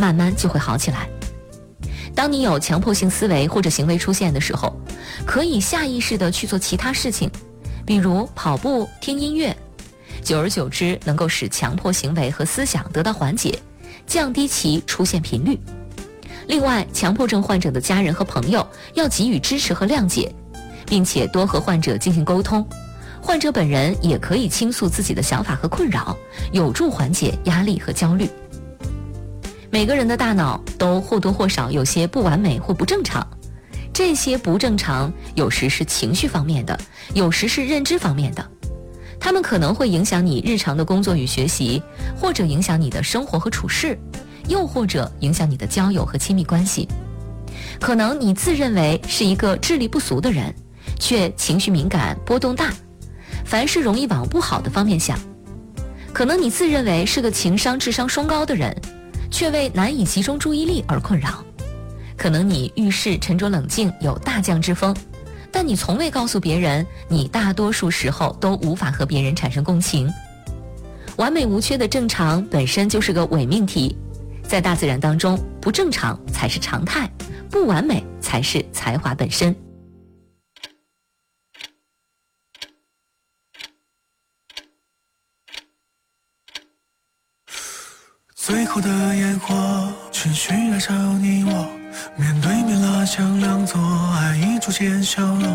慢慢就会好起来。当你有强迫性思维或者行为出现的时候，可以下意识地去做其他事情，比如跑步、听音乐，久而久之能够使强迫行为和思想得到缓解，降低其出现频率。另外，强迫症患者的家人和朋友要给予支持和谅解，并且多和患者进行沟通，患者本人也可以倾诉自己的想法和困扰，有助缓解压力和焦虑。每个人的大脑都或多或少有些不完美或不正常，这些不正常有时是情绪方面的，有时是认知方面的，它们可能会影响你日常的工作与学习，或者影响你的生活和处事，又或者影响你的交友和亲密关系。可能你自认为是一个智力不俗的人，却情绪敏感、波动大，凡事容易往不好的方面想。可能你自认为是个情商、智商双高的人，却为难以集中注意力而困扰。可能你遇事沉着冷静，有大将之风，但你从未告诉别人，你大多数时候都无法和别人产生共情。完美无缺的正常本身就是个伪命题，在大自然当中，不正常才是常态，不完美才是才华本身。 最后的烟火持续燃烧你我，面对面拉墙两座，爱已逐渐消落，